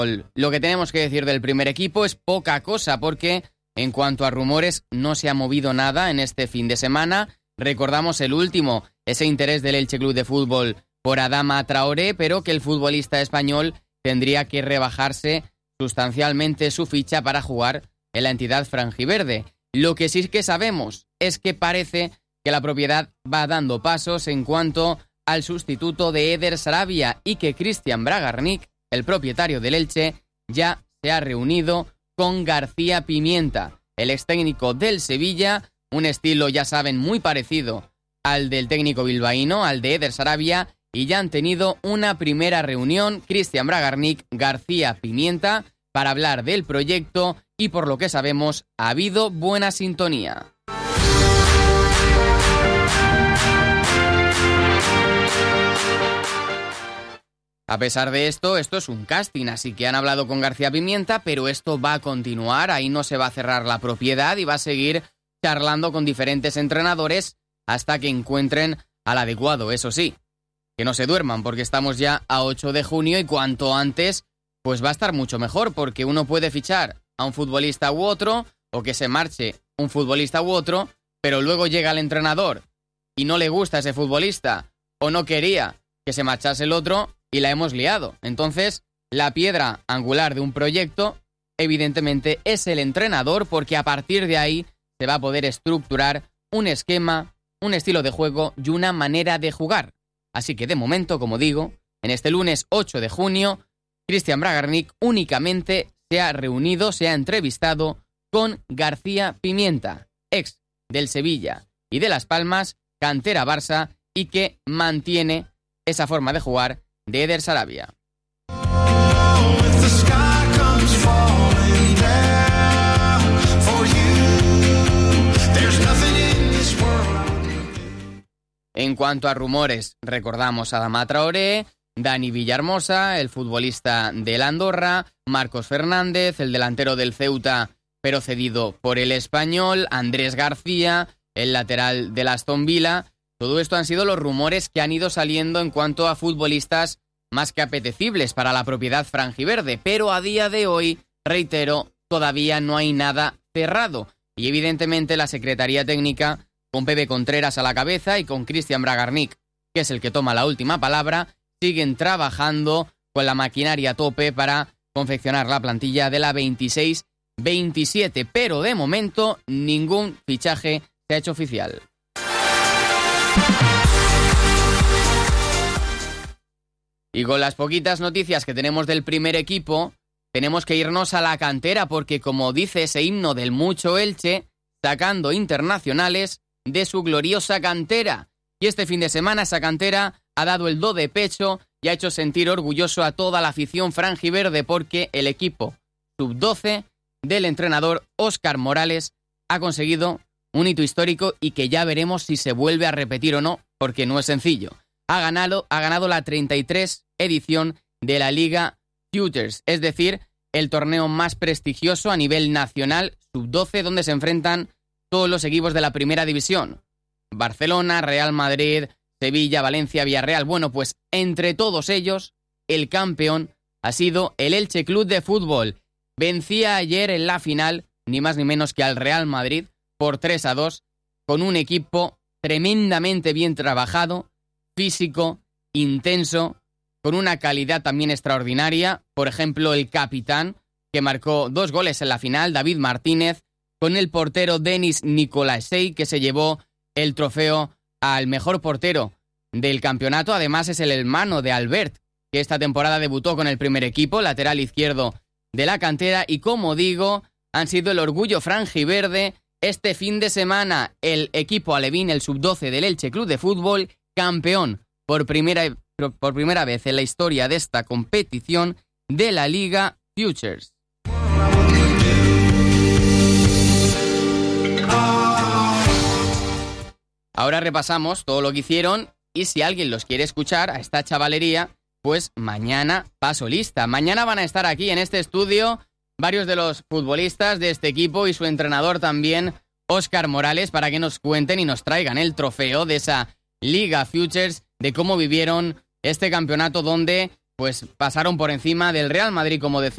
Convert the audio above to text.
Lo que tenemos que decir del primer equipo es poca cosa porque en cuanto a rumores no se ha movido nada en este fin de semana. Recordamos el último, ese interés del Elche Club de Fútbol por Adama Traoré, pero que el futbolista español tendría que rebajarse sustancialmente su ficha para jugar en la entidad franjiverde. Lo que sí que sabemos es que parece que la propiedad va dando pasos en cuanto al sustituto de Eder Sarabia y que Cristian Bragarnik, el propietario del Elche, ya se ha reunido con García Pimienta, el ex técnico del Sevilla, un estilo, ya saben, muy parecido al del técnico bilbaíno, al de Eder Sarabia, y ya han tenido una primera reunión, Cristian Bragarnik, García Pimienta, para hablar del proyecto y por lo que sabemos ha habido buena sintonía. A pesar de esto es un casting, así que han hablado con García Pimienta, pero esto va a continuar, ahí no se va a cerrar la propiedad y va a seguir charlando con diferentes entrenadores hasta que encuentren al adecuado, eso sí. Que no se duerman porque estamos ya a 8 de junio y cuanto antes pues va a estar mucho mejor porque uno puede fichar a un futbolista u otro o que se marche un futbolista u otro, pero luego llega el entrenador y no le gusta ese futbolista o no quería que se marchase el otro y la hemos liado. Entonces, la piedra angular de un proyecto evidentemente es el entrenador porque a partir de ahí se va a poder estructurar un esquema, un estilo de juego y una manera de jugar. Así que de momento, como digo, en este lunes 8 de junio, Cristian Bragarnik únicamente se ha reunido, se ha entrevistado con García Pimienta, ex del Sevilla y de Las Palmas, cantera Barça, y que mantiene esa forma de jugar de Eder Sarabia. En cuanto a rumores, recordamos a Adama Traoré, Dani Villahermosa, el futbolista del Andorra, Marcos Fernández, el delantero del Ceuta, pero cedido por el Español, Andrés García, el lateral del Aston Villa. Todo esto han sido los rumores que han ido saliendo en cuanto a futbolistas más que apetecibles para la propiedad franjiverde, pero a día de hoy, reitero, todavía no hay nada cerrado. Y evidentemente la Secretaría Técnica, con Pepe Contreras a la cabeza y con Cristian Bragarnik, que es el que toma la última palabra, siguen trabajando con la maquinaria a tope para confeccionar la plantilla de la 26-27, pero de momento ningún fichaje se ha hecho oficial. Y con las poquitas noticias que tenemos del primer equipo, tenemos que irnos a la cantera porque, como dice ese himno del mucho Elche, sacando internacionales de su gloriosa cantera. Y este fin de semana esa cantera ha dado el do de pecho y ha hecho sentir orgulloso a toda la afición franjiverde porque el equipo sub-12 del entrenador Óscar Morales ha conseguido un hito histórico y que ya veremos si se vuelve a repetir o no, porque no es sencillo. Ha ganado la 33 edición de la Liga Futures, es decir, el torneo más prestigioso a nivel nacional sub-12 donde se enfrentan todos los equipos de la primera división. Barcelona, Real Madrid, Sevilla, Valencia, Villarreal. Bueno, pues entre todos ellos, el campeón ha sido el Elche Club de Fútbol. Vencía ayer en la final, ni más ni menos que al Real Madrid, por 3-2, con un equipo tremendamente bien trabajado, físico, intenso, con una calidad también extraordinaria. Por ejemplo, el capitán, que marcó 2 goles en la final, David Martínez, con el portero Denis Nicolaesei, que se llevó el trofeo al mejor portero del campeonato. Además, es el hermano de Albert, que esta temporada debutó con el primer equipo, lateral izquierdo de la cantera. Y como digo, han sido el orgullo franjiverde este fin de semana. El equipo alevín, el sub-12 del Elche Club de Fútbol, campeón por primera vez en la historia de esta competición de la Liga Futures. Ahora repasamos todo lo que hicieron y si alguien los quiere escuchar a esta chavalería, pues mañana paso lista. Mañana van a estar aquí en este estudio varios de los futbolistas de este equipo y su entrenador también, Óscar Morales, para que nos cuenten y nos traigan el trofeo de esa Liga Futures, de cómo vivieron este campeonato donde pues pasaron por encima del Real Madrid, como decía.